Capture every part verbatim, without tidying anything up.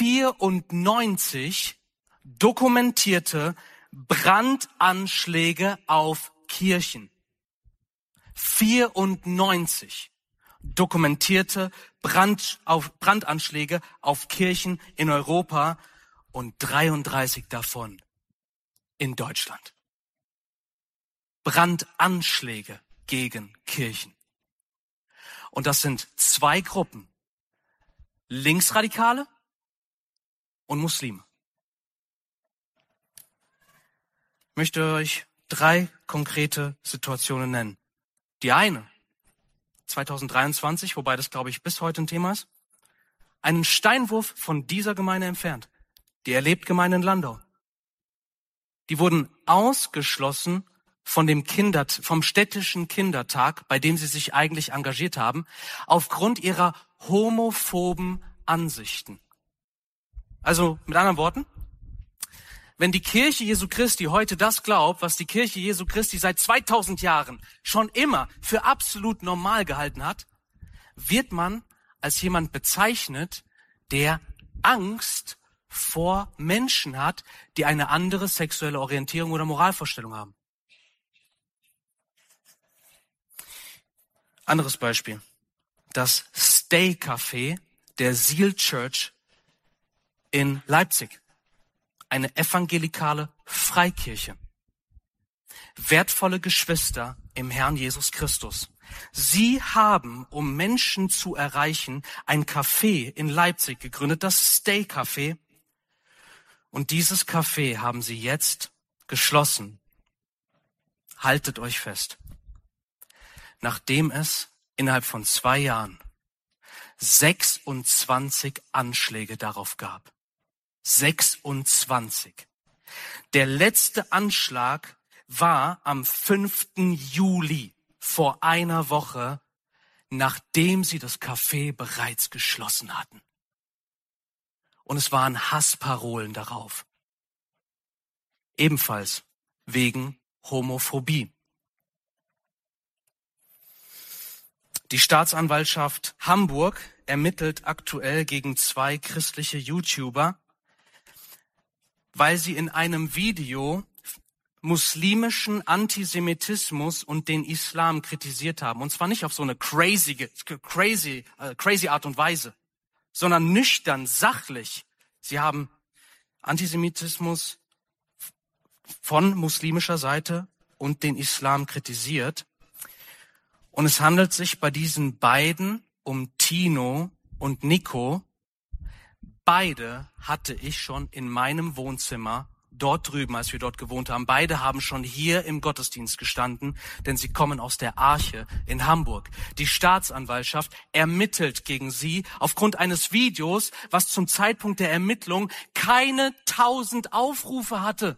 vierundneunzig dokumentierte Brandanschläge auf Kirchen. vierundneunzig dokumentierte Brand, auf, Brandanschläge auf Kirchen in Europa und dreiunddreißig davon in Deutschland. Brandanschläge gegen Kirchen. Und das sind zwei Gruppen. Linksradikale und Muslime. Ich möchte euch drei konkrete Situationen nennen. Die eine, zwanzig dreiundzwanzig, wobei das, glaube ich, bis heute ein Thema ist, einen Steinwurf von dieser Gemeinde entfernt, die Erlebt-Gemeinde in Landau. Die wurden ausgeschlossen von dem Kinder, vom städtischen Kindertag, bei dem sie sich eigentlich engagiert haben, aufgrund ihrer homophoben Ansichten. Also mit anderen Worten, wenn die Kirche Jesu Christi heute das glaubt, was die Kirche Jesu Christi seit zweitausend Jahren schon immer für absolut normal gehalten hat, wird man als jemand bezeichnet, der Angst vor Menschen hat, die eine andere sexuelle Orientierung oder Moralvorstellung haben. Anderes Beispiel. Das Stay-Café der Seal Church in Leipzig. Eine evangelikale Freikirche. Wertvolle Geschwister im Herrn Jesus Christus. Sie haben, um Menschen zu erreichen, ein Café in Leipzig gegründet, das Stay-Café. Und dieses Café haben sie jetzt geschlossen. Haltet euch fest. Nachdem es innerhalb von zwei Jahren sechsundzwanzig Anschläge darauf gab. sechsundzwanzig. Der letzte Anschlag war am fünften Juli, vor einer Woche, nachdem sie das Café bereits geschlossen hatten. Und es waren Hassparolen darauf. Ebenfalls wegen Homophobie. Die Staatsanwaltschaft Hamburg ermittelt aktuell gegen zwei christliche YouTuber, weil sie in einem Video muslimischen Antisemitismus und den Islam kritisiert haben. Und zwar nicht auf so eine crazy, crazy, äh, crazy Art und Weise, sondern nüchtern, sachlich. Sie haben Antisemitismus von muslimischer Seite und den Islam kritisiert. Und es handelt sich bei diesen beiden um Tino und Nico. Beide hatte ich schon in meinem Wohnzimmer dort drüben, als wir dort gewohnt haben. Beide haben schon hier im Gottesdienst gestanden, denn sie kommen aus der Arche in Hamburg. Die Staatsanwaltschaft ermittelt gegen sie aufgrund eines Videos, was zum Zeitpunkt der Ermittlung keine tausend Aufrufe hatte.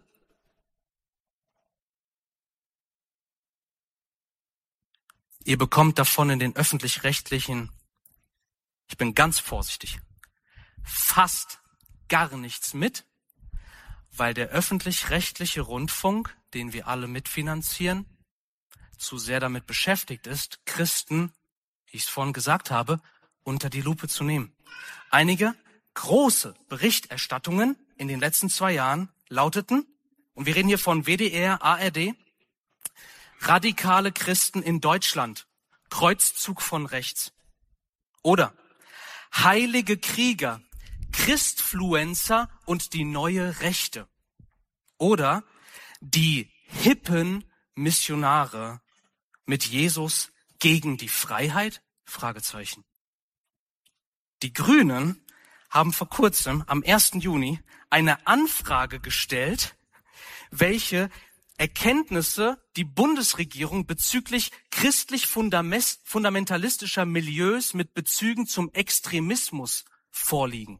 Ihr bekommt davon in den öffentlich-rechtlichen, ich bin ganz vorsichtig, fast gar nichts mit, weil der öffentlich-rechtliche Rundfunk, den wir alle mitfinanzieren, zu sehr damit beschäftigt ist, Christen, wie ich es vorhin gesagt habe, unter die Lupe zu nehmen. Einige große Berichterstattungen in den letzten zwei Jahren lauteten, und wir reden hier von W D R, A R D, radikale Christen in Deutschland, Kreuzzug von rechts. Oder heilige Krieger, Christfluencer und die neue Rechte. Oder die hippen Missionare mit Jesus gegen die Freiheit? Fragezeichen. Die Grünen haben vor kurzem, am ersten Juni, eine Anfrage gestellt, welche Erkenntnisse die Bundesregierung bezüglich christlich-fundamentalistischer Milieus mit Bezügen zum Extremismus vorliegen.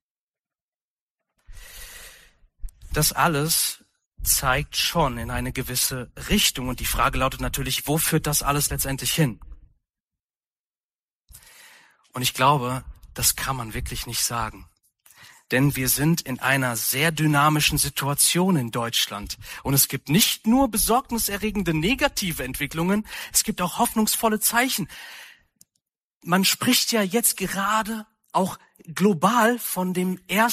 Das alles zeigt schon in eine gewisse Richtung. Und die Frage lautet natürlich, wo führt das alles letztendlich hin? Und ich glaube, das kann man wirklich nicht sagen. Denn wir sind in einer sehr dynamischen Situation in Deutschland. Und es gibt nicht nur besorgniserregende negative Entwicklungen, es gibt auch hoffnungsvolle Zeichen. Man spricht ja jetzt gerade auch global von dem ersten